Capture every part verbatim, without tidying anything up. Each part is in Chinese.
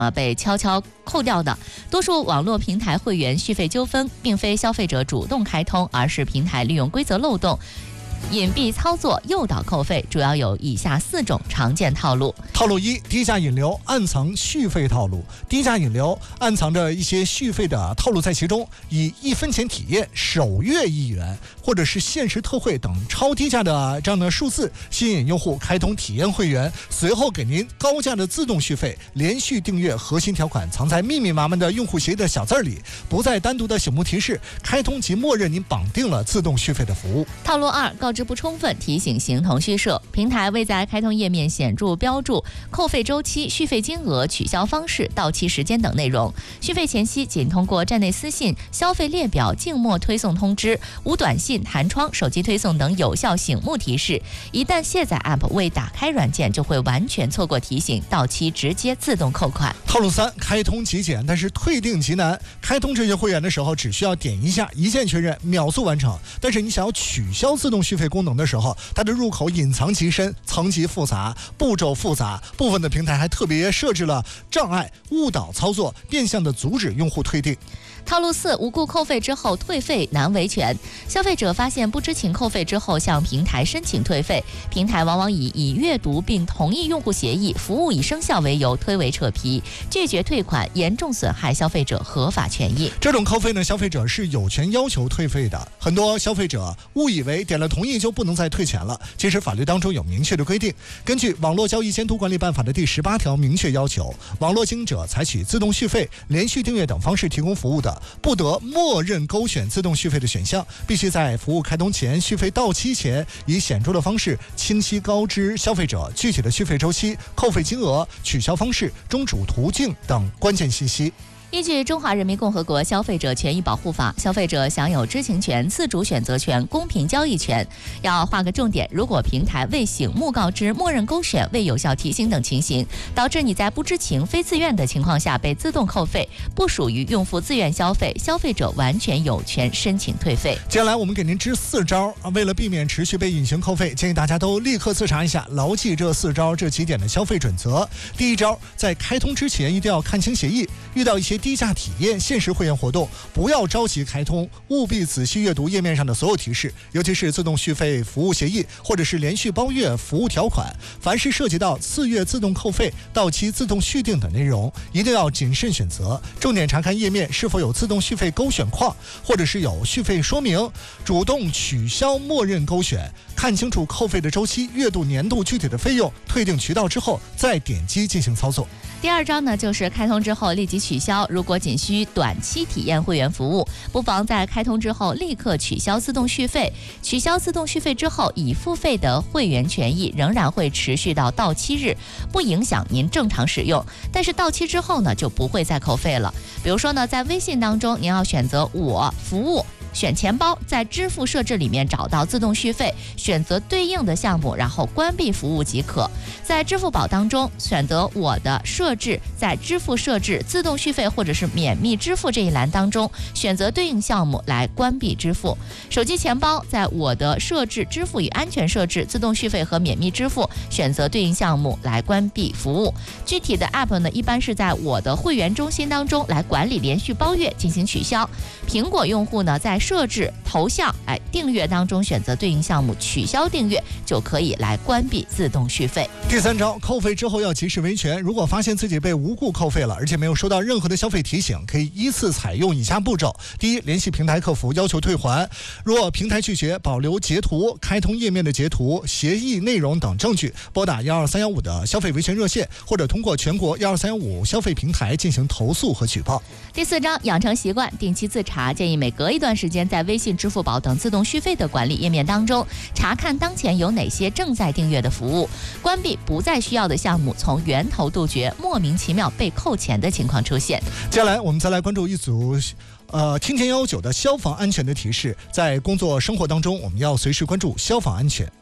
呃被悄悄扣掉的。多数网络平台会员续费纠纷并非消费者主动开通，而是平台利用规则漏洞隐蔽操作诱导扣费，主要有以下四种常见套路。 套路一：低价引流暗藏续费套路。低价引流暗藏着一些续费的套路在其中，以一分钱体验、首月一元，或者是限时特惠等超低价的这样的数字，吸引用户开通体验会员，随后给您高价的自动续费。连续订阅核心条款藏在密密麻麻的用户协议的小字里，不再单独的醒目提示，开通即默认您绑定了自动续费的服务。 套路二：告知不充分，提醒形同虚设。平台未在开通页面显著标注扣费周期、续费金额、取消方式、到期时间等内容。续费前夕仅通过站内私信、消费列表静默推送通知，无短信、弹窗、手机推送等有效醒目提示。一旦卸载 App 未打开软件，就会完全错过提醒，到期直接自动扣款。 套路三：开通极简，但是退订极难。开通这些会员的时候，只需要点一下，一键确认，秒速完成。但是你想要取消自动续费功能的时候，它的入口隐藏极深，层级复杂，步骤复杂，部分的平台还特别设置了障碍，误导操作，变相的阻止用户退订。 套路四：无故扣费之后退费难维权。消费者发现不知情扣费之后，向平台申请退费，平台往往以已阅读并同意用户协议、服务已生效为由推诿扯皮，拒绝退款，严重损害消费者合法权益。 这种扣费呢，消费者是有权要求退费的。很多消费者误以为点了同意就不能再退钱了，其实法律当中有明确的规定。根据《网络交易监督管理办法》的第十八条，明确要求，网络经营者采取自动续费、连续订阅等方式提供服务的，不得默认勾选自动续费的选项，必须在服务开通前、续费到期前，以显著的方式清晰告知消费者具体的续费周期、扣费金额、取消方式、终止途径等关键信息。 依据《中华人民共和国消费者权益保护法》，消费者享有知情权、自主选择权、公平交易权。要划个重点，如果平台未醒目告知、默认勾选、未有效提醒等情形，导致你在不知情、非自愿的情况下被自动扣费，不属于用户自愿消费，消费者完全有权申请退费。 接下来我们给您支四招，为了避免持续被隐形扣费，建议大家都立刻自查一下，牢记这四招这几点的消费准则。第一招，在开通之前一定要看清协议，遇到一些低价体验、限时会员活动，不要着急开通，务必仔细阅读页面上的所有提示，尤其是自动续费服务协议或者是连续包月服务条款。凡是涉及到次月自动扣费、到期自动续订等内容，一定要谨慎选择，重点查看页面是否有自动续费勾选框，或者是有续费说明，主动取消默认勾选，看清楚扣费的周期、月度、年度具体的费用、退订渠道之后，再点击进行操作。 第二招呢，就是开通之后立即取消。如果仅需短期体验会员服务，不妨在开通之后立刻取消自动续费。取消自动续费之后，已付费的会员权益仍然会持续到到期日，不影响您正常使用。但是到期之后呢，就不会再扣费了。比如说呢，在微信当中，您要选择我服务。选钱包，在支付设置里面找到自动续费，选择对应的项目，然后关闭服务即可。在支付宝当中选择我的设置，在支付设置、自动续费或者是免密支付这一栏当中选择对应项目来关闭支付。手机钱包，在我的设置、支付与安全设置、自动续费和免密支付选择对应项目来关闭服务。具体的 App 呢，一般是在我的会员中心当中来管理连续包月进行取消。苹果用户呢，在设置头像哎订阅当中选择对应项目取消订阅，就可以来关闭自动续费。 第三招，扣费之后要及时维权。如果发现自己被无故扣费了，而且没有收到任何的消费提醒，可以依次采用以下步骤。第一，联系平台客服要求退还。若平台拒绝，保留截图、开通页面的截图、协议内容等证据，拨打一二三一五的消费维权热线，或者通过全国一二三一五消费平台进行投诉和举报。 第四招，养成习惯，定期自查，建议每隔一段时间在微信、支付宝等自动续费的管理页面当中查看当前有哪些正在订阅的服务，关闭不再需要的项目，从源头杜绝莫名其妙被扣钱的情况出现。 接下来我们再来关注一组呃，听天幺九的消防安全的提示。在工作生活当中，我们要随时关注消防安全。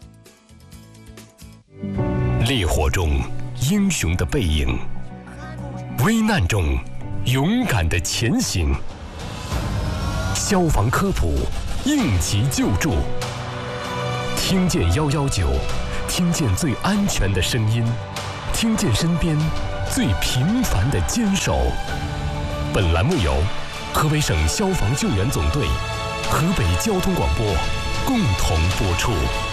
烈火中英雄的背影，危难中勇敢的前行。消防科普，应急救助。听见一一九，听见最安全的声音，听见身边最平凡的坚守。本栏目由河北省消防救援总队、河北交通广播共同播出。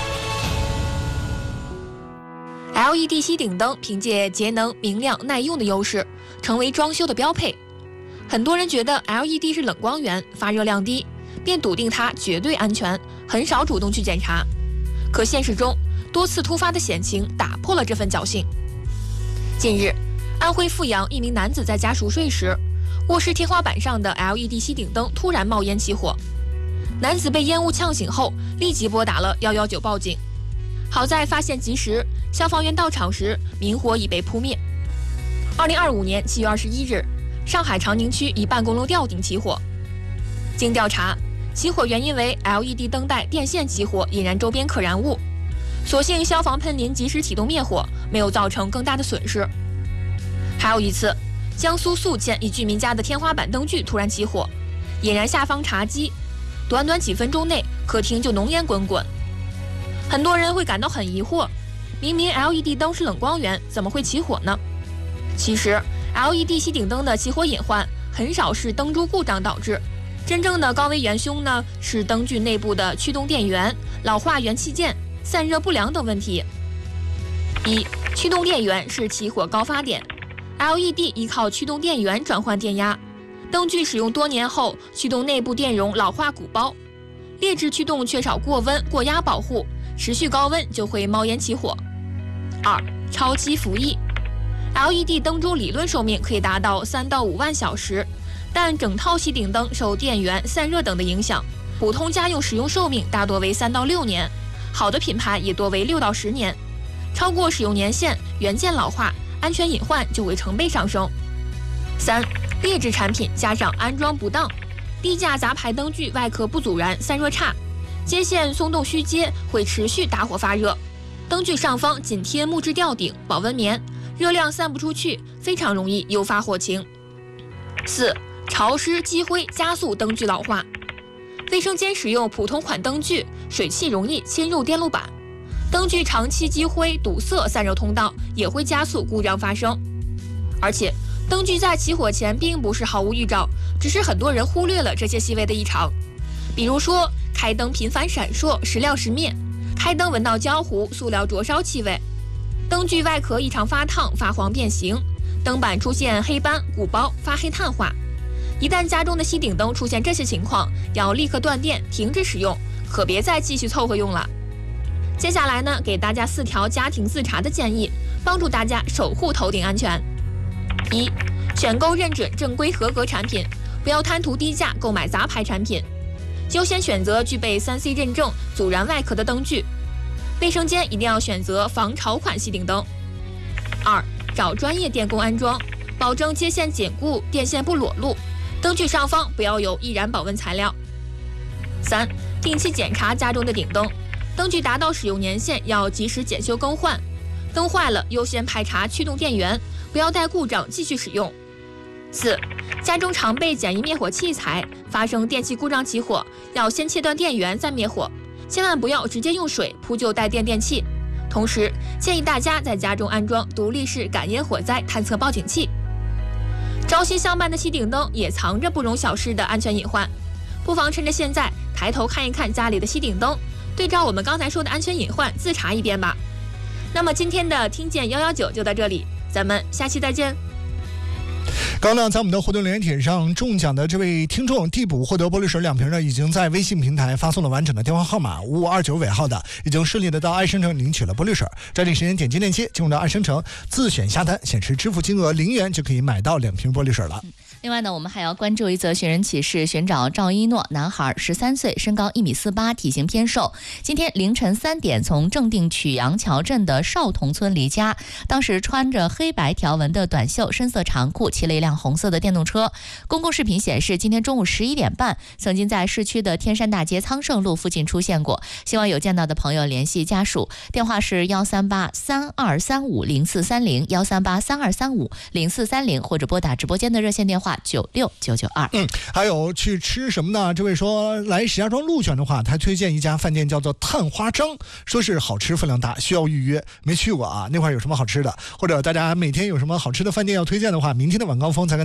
L E D 吸顶灯凭借节能、明亮、耐用的优势，成为装修的标配。很多人觉得 L E D 是冷光源，发热量低，便笃定它绝对安全，很少主动去检查。可现实中，多次突发的险情打破了这份侥幸。近日，安徽阜阳一名男子在家熟睡时，卧室天花板上的 L E D 吸顶灯突然冒烟起火。男子被烟雾呛醒后，立即拨打了一一九报警。好在发现及时，消防员到场时，明火已被扑灭。二零二五年七月二十一日，上海长宁区一办公楼吊顶起火。经调查，起火原因为 L E D 灯带电线起火，引燃周边可燃物。所幸消防喷淋及时启动灭火，没有造成更大的损失。还有一次，江苏宿迁一居民家的天花板灯具突然起火，引燃下方茶几，短短几分钟内，客厅就浓烟滚滚。很多人会感到很疑惑，明明 L E D 灯是冷光源，怎么会起火呢？其实 L E D 吸顶灯的起火隐患很少是灯珠故障导致，真正的高危元凶呢是灯具内部的驱动电源、老化元器件、散热不良等问题。一、驱动电源是起火高发点。 L E D 依靠驱动电源转换电压，灯具使用多年后，驱动内部电容老化鼓包，劣质驱动缺少过温过压保护，持续高温就会冒烟起火。二、超期服役。 L E D 灯珠理论寿命可以达到三到五万小时，但整套吸顶灯受电源、散热等的影响，普通家用使用寿命大多为三到六年，好的品牌也多为六到十年。超过使用年限，元件老化，安全隐患就会成倍上升。三、劣质产品加上安装不当，低价杂牌灯具外壳不阻燃，散热差，接线松动虚接会持续打火发热，灯具上方紧贴木质吊顶、保温棉，热量散不出去，非常容易诱发火情。四、潮湿积灰加速灯具老化。卫生间使用普通款灯具，水汽容易侵入电路板，灯具长期积灰堵塞散热通道，也会加速故障发生。而且，灯具在起火前并不是毫无预兆，只是很多人忽略了这些细微的异常。比如说，开灯频繁闪烁，时亮时灭；开灯闻到焦糊、塑料灼烧气味；灯具外壳异常发烫、发黄变形；灯板出现黑斑、鼓包、发黑碳化。一旦家中的吸顶灯出现这些情况，要立刻断电，停止使用，可别再继续凑合用了。接下来呢，给大家四条家庭自查的建议，帮助大家守护头顶安全。一、选购认准正规合格产品，不要贪图低价购买杂牌产品，优先选择具备 三 C 认证、阻燃外壳的灯具。卫生间一定要选择防潮款吸顶灯。二、找专业电工安装，保证接线紧固，电线不裸露，灯具上方不要有易燃保温材料。三、定期检查家中的顶灯，灯具达到使用年限要及时检修更换，灯坏了优先排查驱动电源，不要待故障继续使用。四、家中常备简易灭火器材，发生电器故障起火，要先切断电源再灭火，千万不要直接用水扑救带电电器。同时，建议大家在家中安装独立式感应火灾探测报警器。朝夕相伴的吸顶灯也藏着不容小视的安全隐患，不妨趁着现在抬头看一看家里的吸顶灯，对照我们刚才说的安全隐患自查一遍吧。那么今天的听见一一九就到这里，咱们下期再见。 刚刚呢，在我们的互动留言帖上中奖的这位听众递补获得玻璃水两瓶呢，已经在微信平台发送了完整的电话号码五五二九尾号的，已经顺利的到爱生城领取了玻璃水。抓紧时间点击链接进入到爱生城，自选下单，显示支付金额零元就可以买到两瓶玻璃水了。 另外呢，我们还要关注一则寻人启事，寻找赵一诺，男孩，十三岁，身高一米四八，体型偏瘦。今天凌晨三点从正定曲阳桥镇的少同村离家，当时穿着黑白条纹的短袖深色长裤，骑了一辆红色的电动车。公共视频显示，今天中午十一点半，曾经在市区的天山大街苍盛路附近出现过。希望有见到的朋友联系家属，电话是幺三八三二三五零四三零幺三八三二三五零四三零，或者拨打直播间的热线电话。 话九六九九二。 嗯，还有去吃什么呢？这位说来石家庄鹿泉的话，他推荐一家饭店叫做探花章，说是好吃分量大，需要预约，没去过啊。那块有什么好吃的？或者大家每天有什么好吃的饭店要推荐的话，明天的晚高峰再跟